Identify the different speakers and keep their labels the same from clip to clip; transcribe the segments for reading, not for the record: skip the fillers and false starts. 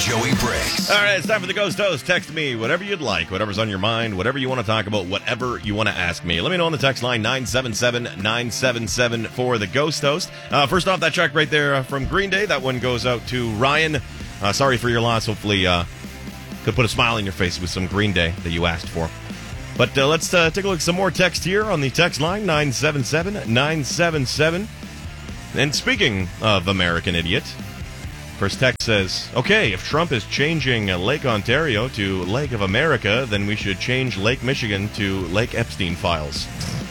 Speaker 1: Joey Briggs.
Speaker 2: All right, it's time for the Ghost Toast. Text me whatever you'd like, whatever's on your mind, whatever you want to talk about, whatever you want to ask me. Let me know on the text line 977-977 for the Ghost Toast. First off, that track right there from Green Day, that one goes out to Ryan. Sorry for your loss. Hopefully could put a smile on your face with some Green Day that you asked for. But let's take a look at some more text here on the text line 977-977. And speaking of American Idiot, first text says, okay, if Trump is changing Lake Ontario to Lake of America, then we should change Lake Michigan to Lake Epstein Files.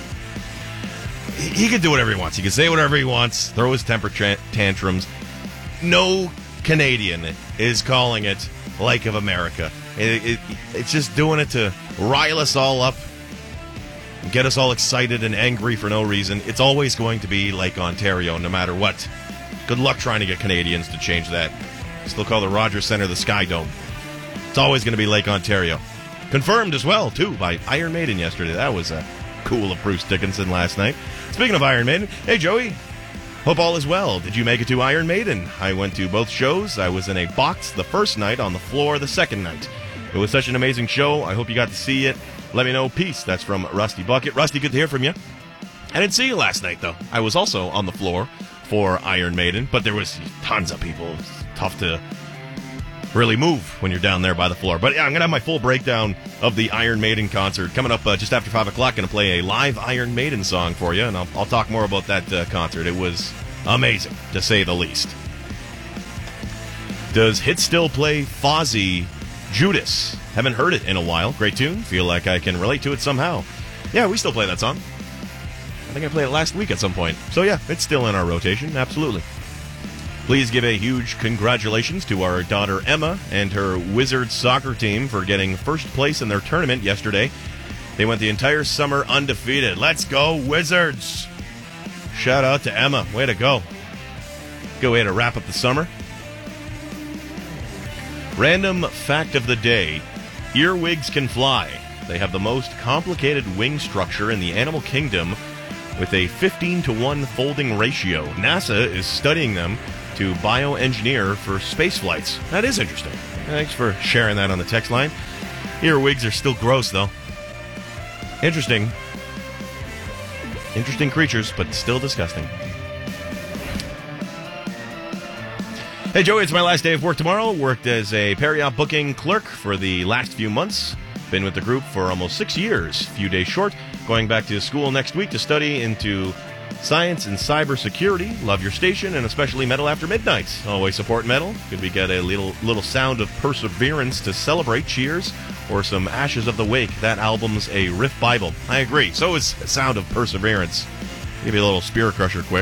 Speaker 2: He can do whatever he wants. He can say whatever he wants, throw his temper tantrums. No Canadian is calling it Lake of America. It's just doing it to rile us all up, get us all excited and angry for no reason. It's always going to be Lake Ontario, no matter what. Good luck trying to get Canadians to change that. Still call the Rogers Centre the Sky Dome. It's always going to be Lake Ontario. Confirmed as well, too, by Iron Maiden yesterday. That was cool of Bruce Dickinson last night. Speaking of Iron Maiden, hey, Joey. Hope all is well. Did you make it to Iron Maiden? I went to both shows. I was in a box the first night, on the floor the second night. It was such an amazing show. I hope you got to see it. Let me know. Peace. That's from Rusty Bucket. Rusty, good to hear from you. I didn't see you last night, though. I was also on the floor for Iron Maiden, but there was tons of people. It's tough to really move when you're down there by the floor. But yeah, I'm going to have my full breakdown of the Iron Maiden concert coming up just after 5 o'clock. Going to play a live Iron Maiden song for you, and I'll talk more about that concert. It was amazing, to say the least. Does Hit still play Fozzy Judas? Haven't heard it in a while. Great tune. Feel like I can relate to it somehow. Yeah, we still play that song. I think I played it last week at some point. So yeah, it's still in our rotation. Absolutely. Please give a huge congratulations to our daughter Emma and her Wizards soccer team for getting first place in their tournament yesterday. They went the entire summer undefeated. Let's go, Wizards! Shout out to Emma. Way to go. Good way to wrap up the summer. Random fact of the day. Earwigs can fly. They have the most complicated wing structure in the animal kingdom with a 15-to-1 folding ratio. NASA is studying them to bioengineer for space flights. That is interesting. Thanks for sharing that on the text line. Earwigs are still gross, though. Interesting. Interesting creatures, but still disgusting. Hey, Joey, it's my last day of work tomorrow. Worked as a Marriott booking clerk for the last few months. Been with the group for almost 6 years. Few days short. Going back to school next week to study into science and cybersecurity. Love your station, and especially Metal After Midnight. Always support metal. Could we get a little sound of perseverance to celebrate? Cheers. Or some Ashes of the Wake. That album's a riff Bible. I agree. So is Sound of Perseverance. Give you a little Spirit Crusher quick.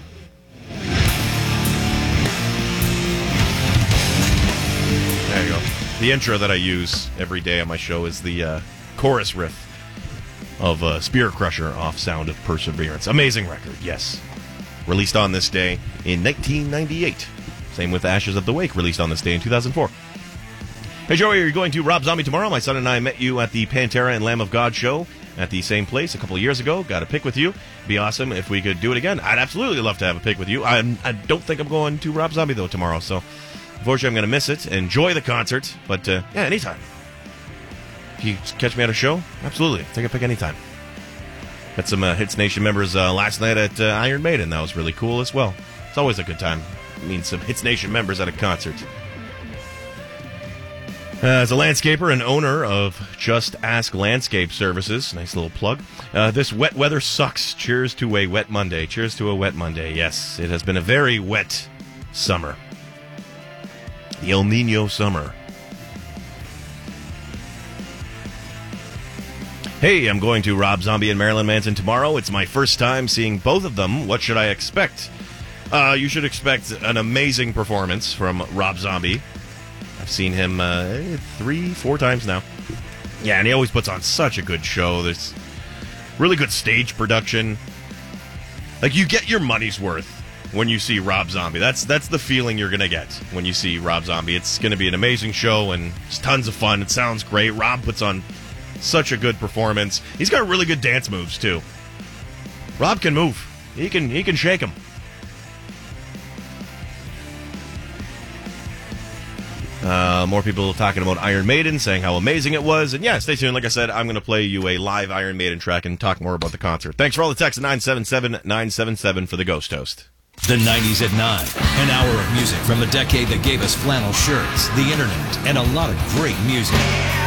Speaker 2: There you go. The intro that I use every day on my show is the chorus riff of Spirit Crusher off Sound of Perseverance. Amazing record, yes. Released on this day in 1998. Same with Ashes of the Wake, released on this day in 2004. Hey, Joey, are you going to Rob Zombie tomorrow? My son and I met you at the Pantera and Lamb of God show at the same place a couple of years ago. Got a pic with you. Be awesome if we could do it again. I'd absolutely love to have a pic with you. I don't think I'm going to Rob Zombie, though, tomorrow, so unfortunately I'm going to miss it. Enjoy the concert, but yeah, anytime. If you catch me at a show, absolutely. Take a pic anytime. Met some Hits Nation members last night at Iron Maiden. That was really cool as well. It's always a good time. I mean, some Hits Nation members at a concert. As a landscaper and owner of Just Ask Landscape Services, nice little plug, this wet weather sucks. Cheers to a wet Monday. Cheers to a wet Monday. Yes, it has been a very wet summer. The El Nino summer. Hey, I'm going to Rob Zombie and Marilyn Manson tomorrow. It's my first time seeing both of them. What should I expect? You should expect an amazing performance from Rob Zombie. I've seen him 3-4 times now. Yeah, and he always puts on such a good show. There's really good stage production. Like, you get your money's worth when you see Rob Zombie. That's the feeling you're going to get when you see Rob Zombie. It's going to be an amazing show, and it's tons of fun. It sounds great. Rob puts on such a good performance. He's got really good dance moves, too. Rob can move. He can shake them. More people talking about Iron Maiden, saying how amazing it was. And yeah, stay tuned. Like I said, I'm going to play you a live Iron Maiden track and talk more about the concert. Thanks for all the texts at 977-977 for the Ghost Toast.
Speaker 1: The 90s at 9. An hour of music from the decade that gave us flannel shirts, the internet, and a lot of great music.